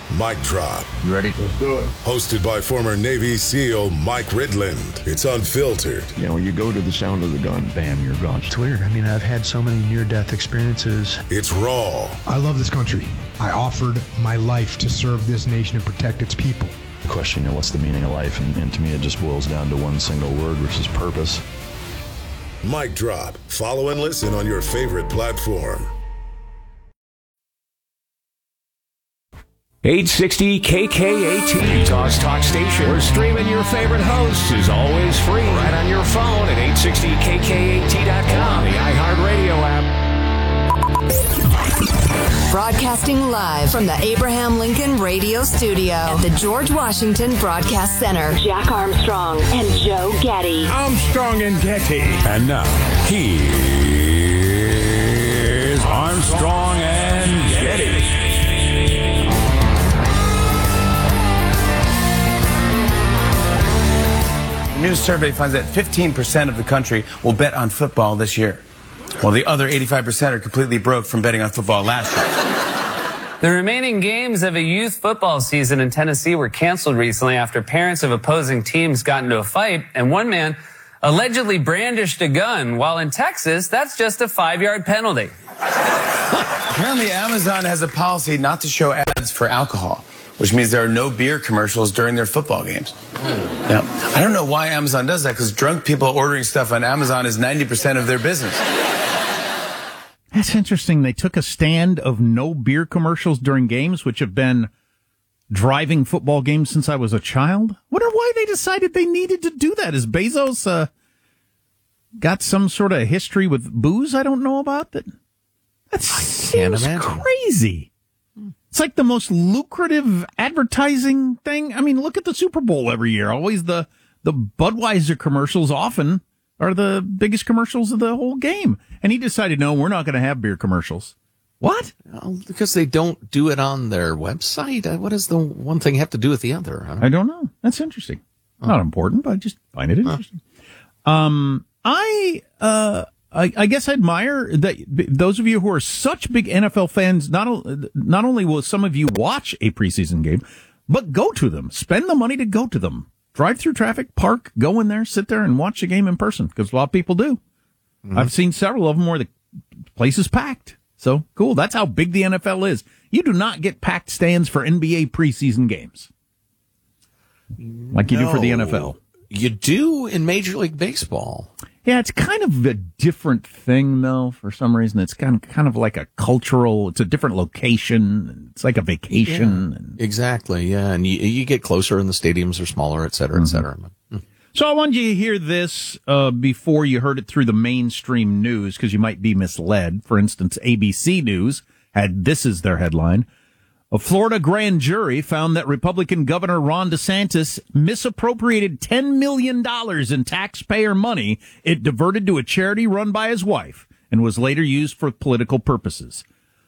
Mic Drop. You ready? Let's do it. Hosted by former Navy SEAL Mike Ridland. It's unfiltered. You know, you go to the sound of the gun, bam, you're gone. It's weird. I mean, I've had so many near-death experiences. It's raw. I love this country. I offered my life to serve this nation and protect its people. The question, you know, what's the meaning of life? And to me, it just boils down to one single word, which is purpose. Mic Drop. Follow and listen on your favorite platform. 860 KKAT, Utah's talk station, where streaming your favorite hosts is always free. Right on your phone at 860KKAT.com, the iHeartRadio app. Broadcasting live from the Abraham Lincoln Radio Studio at the George Washington Broadcast Center. Jack Armstrong and Joe Getty. Armstrong and Getty. And now, here's Armstrong and Getty. A new survey finds that 15% of the country will bet on football this year, while the other 85% are completely broke from betting on football last year. The remaining games of a youth football season in Tennessee were canceled recently after parents of opposing teams got into a fight, and one man allegedly brandished a gun, while in Texas, that's just a 5-yard penalty. Apparently, Amazon has a policy not to show ads for alcohol, which means there are no beer commercials during their football games. Now, I don't know why Amazon does that, because drunk people ordering stuff on Amazon is 90% of their business. That's interesting. They took a stand of no beer commercials during games, which have been driving football games since I was a child. Wonder why they decided they needed to do that. Is Bezos got some sort of history with booze I don't know about? That seems crazy. It's like the most lucrative advertising thing. I mean, look at the Super Bowl every year. Always the Budweiser commercials often are the biggest commercials of the whole game. And he decided, no, we're not going to have beer commercials. What? Because they don't do it on their website. What does the one thing have to do with the other? I don't know. That's interesting. Not important, but I just find it interesting. I guess I admire that those of you who are such big NFL fans, not only will some of you watch a preseason game, but go to them. Spend the money to go to them. Drive through traffic, park, go in there, sit there and watch the game in person, because a lot of people do. Mm-hmm. I've seen several of them where the place is packed. So, cool. That's how big the NFL is. You do not get packed stands for NBA preseason games like you do for the NFL. You do in Major League Baseball. Yeah, it's kind of a different thing, though, for some reason. It's kind of like a cultural, it's a different location. It's like a vacation. Yeah, exactly, yeah. And you get closer and the stadiums are smaller, et cetera, et cetera. So I wanted you to hear this before you heard it through the mainstream news, because you might be misled. For instance, ABC News had this as their headline. A Florida grand jury found that Republican Governor Ron DeSantis misappropriated $10 million in taxpayer money it diverted to a charity run by his wife and was later used for political purposes.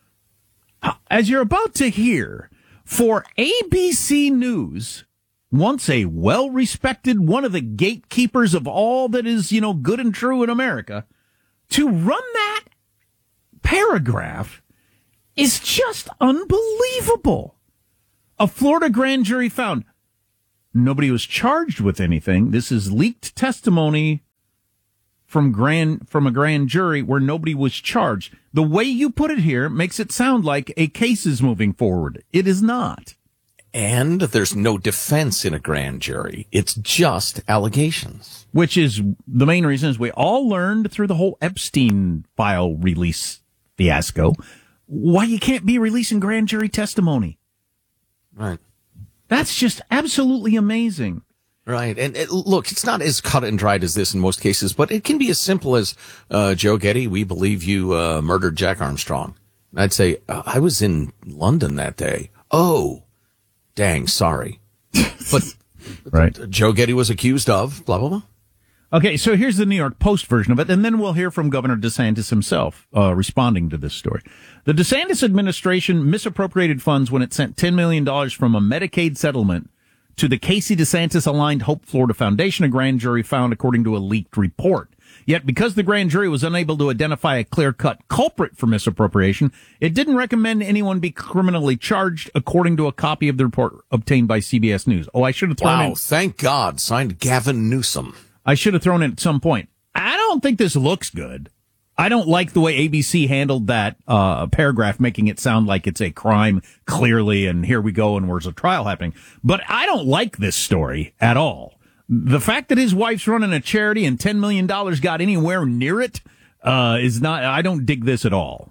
As you're about to hear, for ABC News, once a well-respected, one of the gatekeepers of all that is, good and true in America, to run that paragraph is just unbelievable. A Florida grand jury found nobody was charged with anything. This is leaked testimony from a grand jury where nobody was charged. The way you put it here makes it sound like a case is moving forward. It is not. And there's no defense in a grand jury. It's just allegations. Which is the main reason, as we all learned through the whole Epstein file release fiasco, why you can't be releasing grand jury testimony. Right. That's just absolutely amazing. Right. And look, it's not as cut and dried as this in most cases, but it can be as simple as, Joe Getty, we believe you murdered Jack Armstrong. And I'd say, I was in London that day. Oh, dang, sorry. But right. Joe Getty was accused of blah, blah, blah. Okay, so here's the New York Post version of it, and then we'll hear from Governor DeSantis himself responding to this story. The DeSantis administration misappropriated funds when it sent $10 million from a Medicaid settlement to the Casey DeSantis-aligned Hope Florida Foundation, a grand jury found according to a leaked report. Yet, because the grand jury was unable to identify a clear-cut culprit for misappropriation, it didn't recommend anyone be criminally charged, according to a copy of the report obtained by CBS News. Oh, I should have thrown in... Wow, thank God. Signed Gavin Newsom. I should have thrown in at some point. I don't think this looks good. I don't like the way ABC handled that paragraph, making it sound like it's a crime, clearly, and here we go, and where's a trial happening. But I don't like this story at all. The fact that his wife's running a charity and $10 million got anywhere near it is not, I don't dig this at all.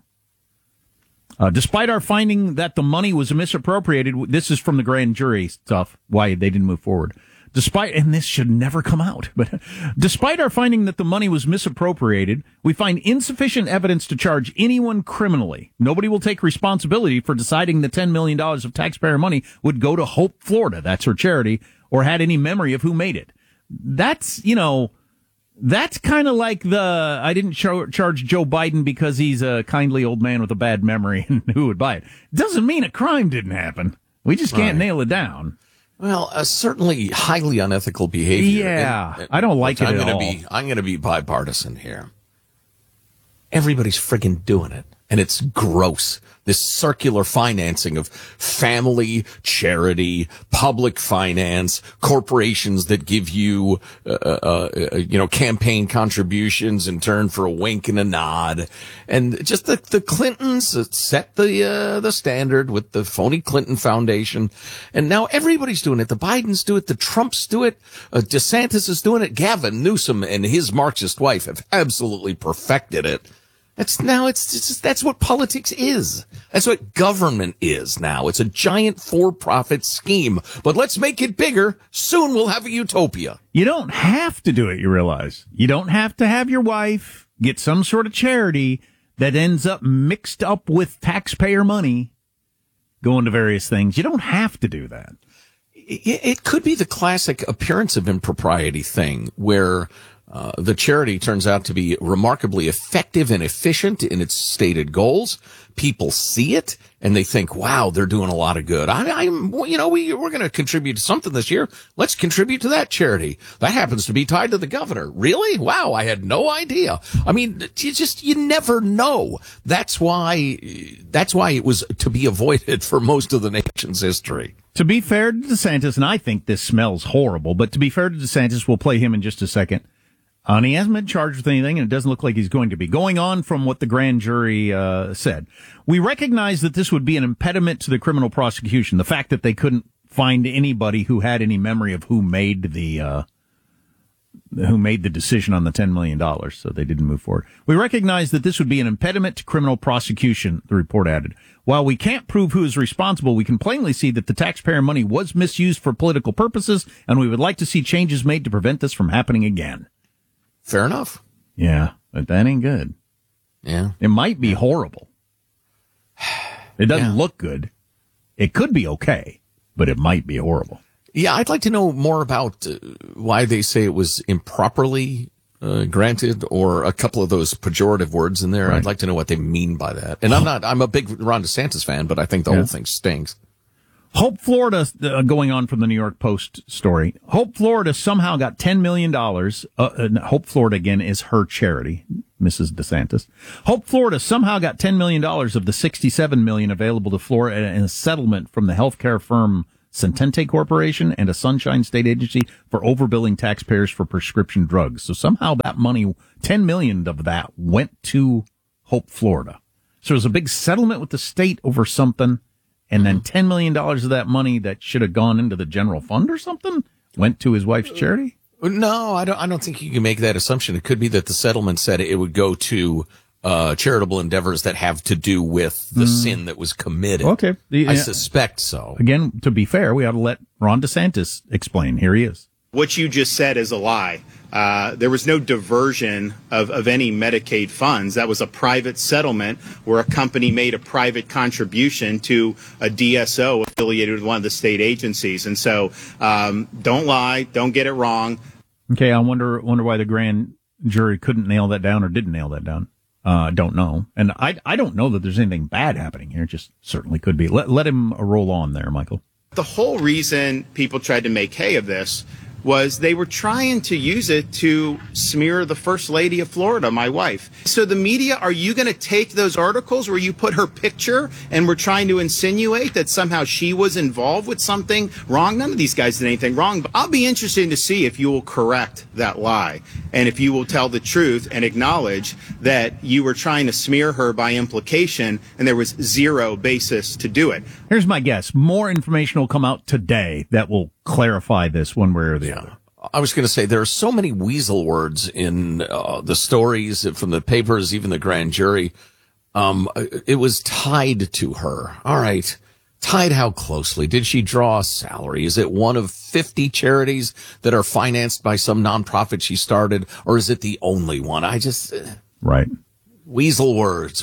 Despite our finding that the money was misappropriated, this is from the grand jury stuff, why they didn't move forward. And this should never come out, but despite our finding that the money was misappropriated, we find insufficient evidence to charge anyone criminally. Nobody will take responsibility for deciding the $10 million of taxpayer money would go to Hope Florida, that's her charity, or had any memory of who made it. That's, that's kind of like I didn't charge Joe Biden because he's a kindly old man with a bad memory and who would buy it. Doesn't mean a crime didn't happen. We just can't nail it down. Well, certainly highly unethical behavior. Yeah, I don't like it at all. I'm going to be bipartisan here. Everybody's friggin' doing it, and it's gross. This circular financing of family, charity, public finance, corporations that give you, campaign contributions in turn for a wink and a nod. And just the Clintons set the standard with the phony Clinton Foundation. And now everybody's doing it. The Bidens do it. The Trumps do it. DeSantis is doing it. Gavin Newsom and his Marxist wife have absolutely perfected it. That's what politics is. That's what government is now. It's a giant for-profit scheme. But let's make it bigger. Soon we'll have a utopia. You don't have to do it, you realize. You don't have to have your wife get some sort of charity that ends up mixed up with taxpayer money going to various things. You don't have to do that. It could be the classic appearance of impropriety thing where the charity turns out to be remarkably effective and efficient in its stated goals. People see it and they think, wow, they're doing a lot of good. We're going to contribute to something this year. Let's contribute to that charity. That happens to be tied to the governor. Really? Wow. I had no idea. I mean, you never know. That's why it was to be avoided for most of the nation's history. To be fair to DeSantis, and I think this smells horrible, but to be fair to DeSantis, we'll play him in just a second. And he hasn't been charged with anything, and it doesn't look like he's going to be. Going on from what the grand jury said, we recognize that this would be an impediment to the criminal prosecution. The fact that they couldn't find anybody who had any memory of who made the decision on the $10 million, so they didn't move forward. We recognize that this would be an impediment to criminal prosecution, the report added. While we can't prove who is responsible, we can plainly see that the taxpayer money was misused for political purposes, and we would like to see changes made to prevent this from happening again. Fair enough. Yeah, but that ain't good. Yeah. It might be horrible. It doesn't look good. It could be okay, but it might be horrible. Yeah, I'd like to know more about why they say it was improperly granted, or a couple of those pejorative words in there. Right. I'd like to know what they mean by that. And I'm a big Ron DeSantis fan, but I think the whole thing stinks. Hope Florida, going on from the New York Post story, Hope Florida somehow got $10 million. Hope Florida, again, is her charity, Mrs. DeSantis. Hope Florida somehow got $10 million of the $67 million available to Florida in a settlement from the healthcare firm Centente Corporation and a Sunshine State Agency for overbilling taxpayers for prescription drugs. So somehow that money, $10 million of that, went to Hope Florida. So it was a big settlement with the state over something. And then $10 million of that money that should have gone into the general fund or something went to his wife's charity? No, I don't think you can make that assumption. It could be that the settlement said it would go to charitable endeavors that have to do with the sin that was committed. Okay. I suspect so. Again, to be fair, we ought to let Ron DeSantis explain. Here he is. What you just said is a lie. There was no diversion of any Medicaid funds. That was a private settlement where a company made a private contribution to a DSO affiliated with one of the state agencies. And so don't lie. Don't get it wrong. Okay, I wonder why the grand jury couldn't nail that down or didn't nail that down. Don't know. And I don't know that there's anything bad happening here. It just certainly could be. Let him roll on there, Michael. The whole reason people tried to make hay of this was they were trying to use it to smear the First Lady of Florida, my wife. So the media, are you going to take those articles where you put her picture and we're trying to insinuate that somehow she was involved with something wrong? None of these guys did anything wrong, but I'll be interested to see if you will correct that lie and if you will tell the truth and acknowledge that you were trying to smear her by implication and there was zero basis to do it. Here's my guess. More information will come out today that will clarify this one way or the other. I was going to say there are so many weasel words in the stories from the papers, even the grand jury. It was tied to her. All right. Tied how closely? Did she draw a salary? Is it one of 50 charities that are financed by some nonprofit she started, or is it the only one? Right. Weasel words.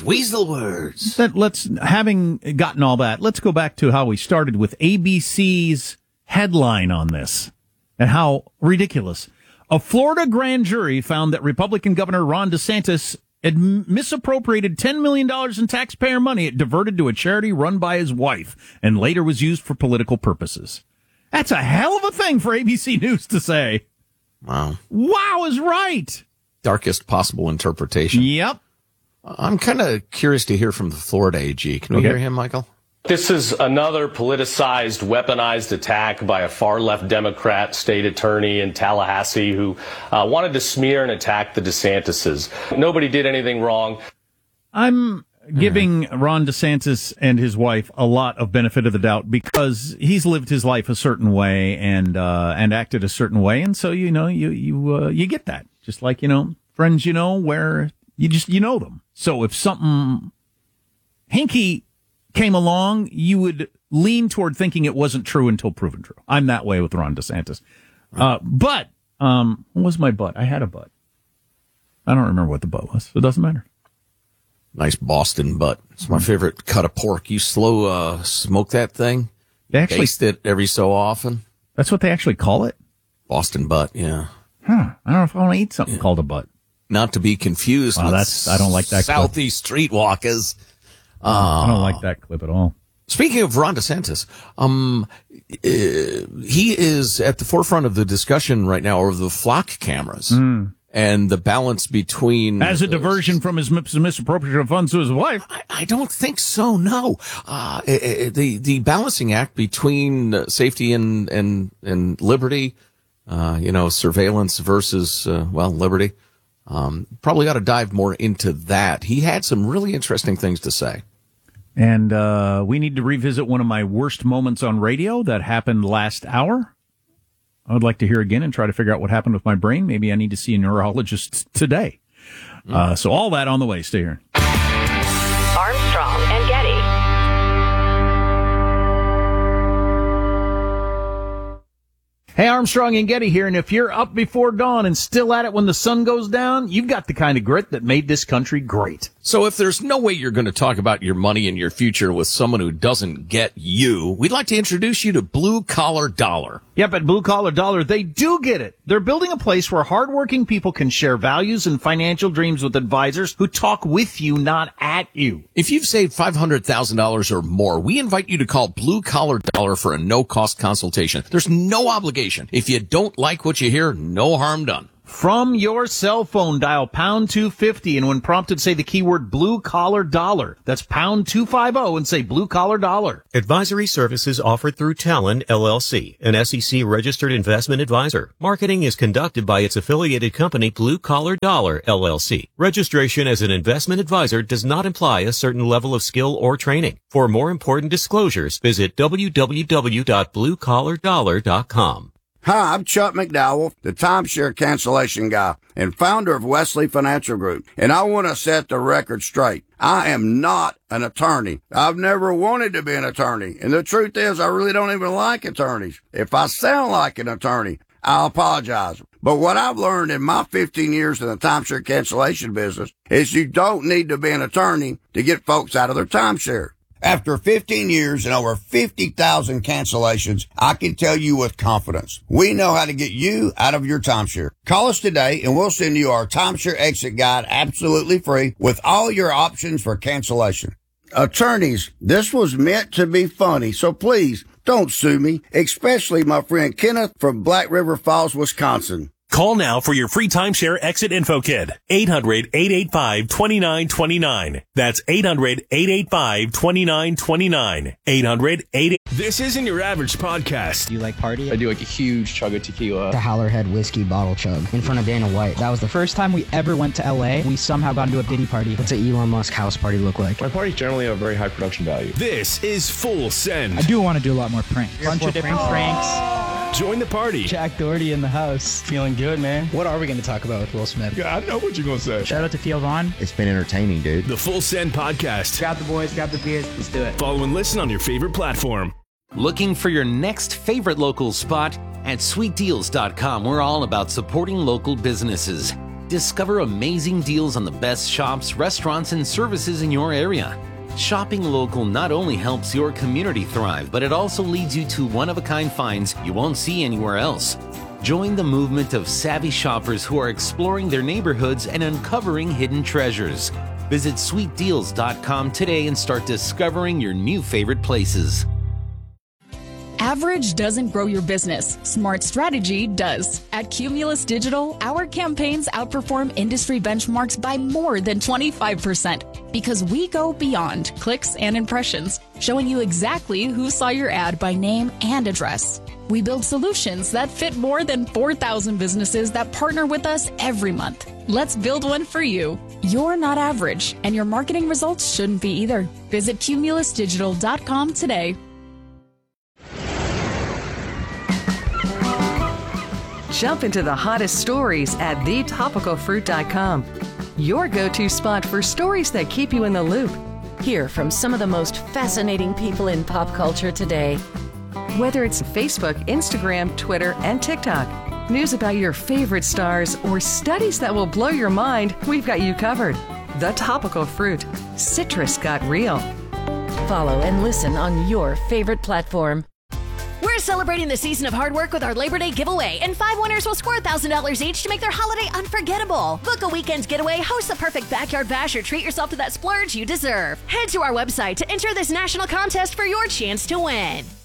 Having gotten all that, let's go back to how we started with ABC's headline on this and how ridiculous. A Florida grand jury found that Republican Governor Ron DeSantis had misappropriated $10 million in taxpayer money it diverted to a charity run by his wife and later was used for political purposes. That's a hell of a thing for ABC News to say. Wow. Wow is right. Darkest possible interpretation. Yep. I'm kind of curious to hear from the Florida AG. Can we hear him, Michael? This is another politicized, weaponized attack by a far-left Democrat state attorney in Tallahassee who wanted to smear and attack the DeSantises. Nobody did anything wrong. I'm giving Ron DeSantis and his wife a lot of benefit of the doubt because he's lived his life a certain way and acted a certain way, and so you get that. Just like friends, where you know them. So if something hinky came along, you would lean toward thinking it wasn't true until proven true. I'm that way with Ron DeSantis. But what was my butt? I had a butt. I don't remember what the butt was. So it doesn't matter. Nice Boston butt. It's my favorite cut of pork. You slow smoke that thing. They actually baste it every so often. That's what they actually call it? Boston butt, yeah. I don't know if I want to eat something called a butt. Not to be confused with I don't like that Southeast streetwalkers. I don't like that clip at all. Speaking of Ron DeSantis, he is at the forefront of the discussion right now over the flock cameras and the balance between... As a diversion from his misappropriation of funds to his wife? I don't think so, no. The balancing act between safety and liberty, surveillance versus, liberty. Probably ought to dive more into that. He had some really interesting things to say. And we need to revisit one of my worst moments on radio that happened last hour. I would like to hear again and try to figure out what happened with my brain. Maybe I need to see a neurologist today. So all that on the way. Stay here. Armstrong and Getty. Hey, Armstrong and Getty here, and if you're up before dawn and still at it when the sun goes down, you've got the kind of grit that made this country great. So if there's no way you're going to talk about your money and your future with someone who doesn't get you, we'd like to introduce you to Blue Collar Dollar. Yep, at Blue Collar Dollar, they do get it. They're building a place where hardworking people can share values and financial dreams with advisors who talk with you, not at you. If you've saved $500,000 or more, we invite you to call Blue Collar Dollar for a no-cost consultation. There's no obligation. If you don't like what you hear, no harm done. From your cell phone, dial pound 250, and when prompted, say the keyword Blue Collar Dollar. That's pound 250 and say Blue Collar Dollar. Advisory services offered through Talon, LLC, an SEC-registered investment advisor. Marketing is conducted by its affiliated company, Blue Collar Dollar, LLC. Registration as an investment advisor does not imply a certain level of skill or training. For more important disclosures, visit www.bluecollardollar.com. Hi, I'm Chuck McDowell, the timeshare cancellation guy and founder of Wesley Financial Group, and I want to set the record straight. I am not an attorney. I've never wanted to be an attorney, and the truth is I really don't even like attorneys. If I sound like an attorney, I apologize. But what I've learned in my 15 years in the timeshare cancellation business is you don't need to be an attorney to get folks out of their timeshare. After 15 years and over 50,000 cancellations, I can tell you with confidence, we know how to get you out of your timeshare. Call us today and we'll send you our timeshare exit guide absolutely free with all your options for cancellation. Attorneys, this was meant to be funny, so please Don't sue me, especially my friend Kenneth from Black River Falls, Wisconsin. Call now for your free timeshare exit info kit. 800-885-2929. That's 800-885-2929. 800-8... This isn't your average podcast. Do you like party? I do like a huge chug of tequila. The Howlerhead whiskey bottle chug in front of Dana White. That was the first time we ever went to LA. We somehow got into a Diddy party. What's an Elon Musk house party look like? My parties generally have very high production value. This is Full Send. I do want to do a lot more pranks. Bunch of different pranks. Join the party. Jack Doherty in the house. Feeling good, man. What are we going to talk about with Will Smith? Yeah, I know what you're going to say. Shout out to Theo Vaughn. It's been entertaining, dude. The Full Send Podcast. Grab the boys, grab the beers. Let's do it. Follow and listen on your favorite platform. Looking for your next favorite local spot? At sweetdeals.com, we're all about supporting local businesses. Discover amazing deals on the best shops, restaurants, and services in your area. Shopping local not only helps your community thrive, but it also leads you to one-of-a-kind finds you won't see anywhere else. Join the movement of savvy shoppers who are exploring their neighborhoods and uncovering hidden treasures. Visit sweetdeals.com today and start discovering your new favorite places. Average doesn't grow your business. Smart strategy does. At Cumulus Digital, our campaigns outperform industry benchmarks by more than 25% because we go beyond clicks and impressions, showing you exactly who saw your ad by name and address. We build solutions that fit more than 4,000 businesses that partner with us every month. Let's build one for you. You're not average, and your marketing results shouldn't be either. Visit cumulusdigital.com today. Jump into the hottest stories at thetopicalfruit.com. Your go-to spot for stories that keep you in the loop. Hear from some of the most fascinating people in pop culture today. Whether it's Facebook, Instagram, Twitter, and TikTok, news about your favorite stars, or studies that will blow your mind, we've got you covered. The Topical Fruit. Citrus got real. Follow and listen on your favorite platform. We're celebrating the season of hard work with our Labor Day giveaway, and 5 winners will score $1,000 each to make their holiday unforgettable. Book a weekend getaway, host the perfect backyard bash, or treat yourself to that splurge you deserve. Head to our website to enter this national contest for your chance to win.